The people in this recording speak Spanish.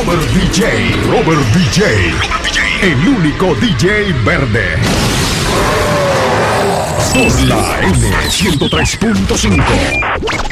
Robert DJ, el único DJ verde. Por la N103.5.